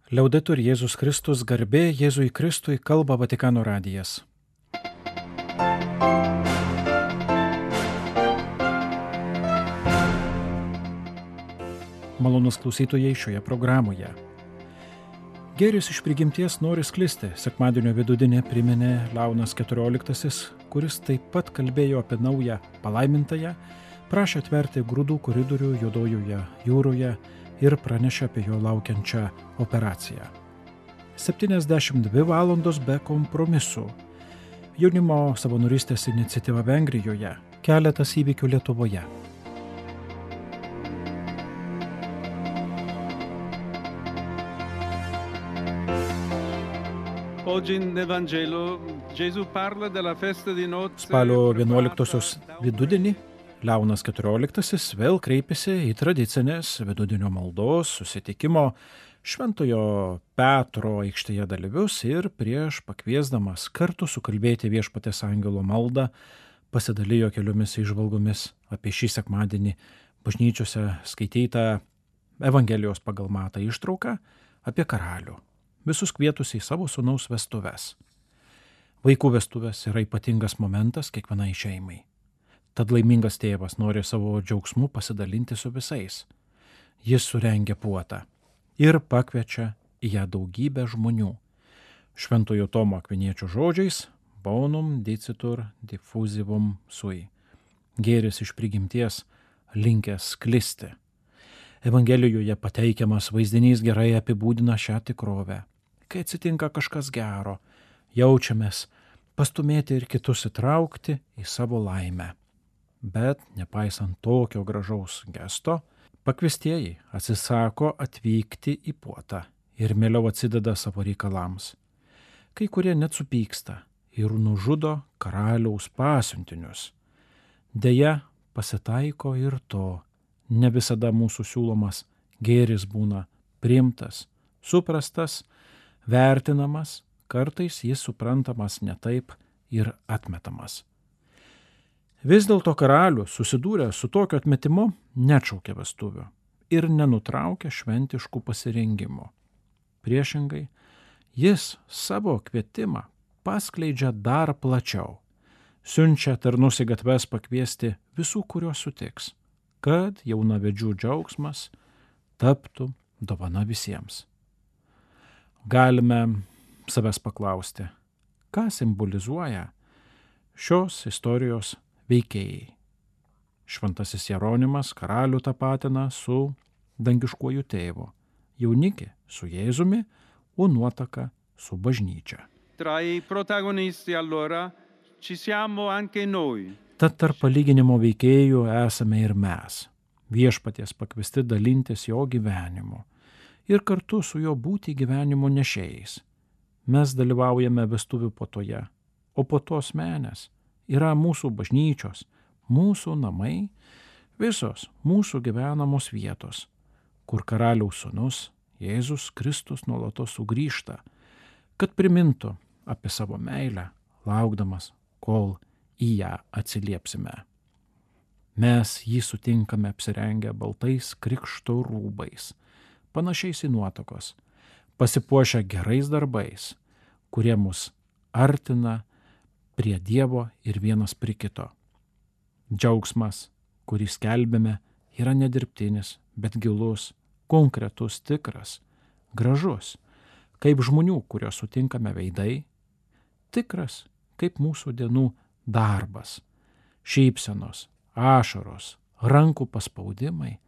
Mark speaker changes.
Speaker 1: Liaudetur Jėzus Kristus, garbė Jėzui Kristui, kalba Vatikano radijas. Malonus klausytojai šioje programoje. Gėris iš prigimties nori sklisti. Sekmadienio vidudienį priminė Leonas XIV, kuris taip pat kalbėjo apie naują palaimintąją, prašė atverti grūdų koridorių Juodojoje jūroje ir pranešė apie jo laukiančią operaciją. 72 valandos be kompromisų. Jaunimo savanorystės iniciatyva Vengrijoje. Keletas įvykių Lietuvoje. Spalio 11-osios vidudienį Leonas XIV vėl kreipėsi į tradicinės vidudienio maldos susitikimo Šventojo Petro aikštėje dalyvius ir prieš pakviesdamas kartu sukalbėti Viešpaties angelo maldą pasidalijo keliomis įžvalgomis apie šį sekmadienį bažnyčiose skaitytą Evangelijos pagal Matą ištrauką apie karalių. Visus kvietusi į savo sūnaus vestuves. Vaikų vestuvės yra ypatingas momentas kiekvienai šeimai. Tad laimingas tėvas nori savo džiaugsmu pasidalinti su visais. Jis surengia puotą ir pakviečia į ją daugybę žmonių. Šventojo Tomo Akviniečio žodžiais bonum dicitur diffusivum sui. Gėris iš prigimties linkęs sklisti. Evangelijoje pateikiamas vaizdinys gerai apibūdina šią tikrovę. Kai atsitinka kažkas gero, jaučiamės pastumėti ir kitus įtraukti į savo laimę. Bet nepaisant tokio gražaus gesto, pakviestieji atsisako atvykti į puotą ir mieliau atsideda savo reikalams. Kai kurie net supyksta ir nužudo karaliaus pasiuntinius. Deja, pasitaiko ir to. Ne visada mūsų siūlomas gėris būna priimtas, suprastas, vertinamas, kartais jis suprantamas ne taip ir atmetamas. Vis dėlto karalius susidūrė su tokiu atmetimu neatšaukė vestuvių ir nenutraukė šventiškų pasirengimų. Priešingai, jis savo kvietimą paskleidžia dar plačiau, siunčia tarnus į gatves pakviesti visų, kuriuos sutiks, kad jaunavedžių džiaugsmas taptų dovana visiems. Galime savęs paklausti, ką simbolizuoja šios istorijos veikėjai. Šventasis Jeronimas karalių tapatina su dangiškuoju tėvu, jaunikį su Jėzumi, o nuotaka su bažnyčia.
Speaker 2: Tra i protagonisti allora ci siamo anche noi.
Speaker 1: Tad tarp palyginimo veikėjų esame ir mes, Viešpaties pakviesti dalintis jo gyvenimu ir kartu su jo būti gyvenimo nešėjais. Mes dalyvaujame vestuvių puotoje, o puotos menės yra mūsų bažnyčios, mūsų namai, visos mūsų gyvenamos vietos, kur karaliaus sūnus Jėzus Kristus nuolatos sugrįžta, kad primintų apie savo meilę, laukdamas, kol į ją atsiliepsime. Mes jį sutinkame apsirengę baltais krikšto rūbais, panašiais į nuotakos, pasipuošę gerais darbais, kurie mus artina prie Dievo ir vienas prie kito. Džiaugsmas, kurį skelbėme, yra nedirbtinis, bet gilus, konkretus, tikras, gražus, kaip žmonių, kuriuos sutinkame veidai, tikras, kaip mūsų dienų darbas, šypsenos, ašaros, rankų paspaudimai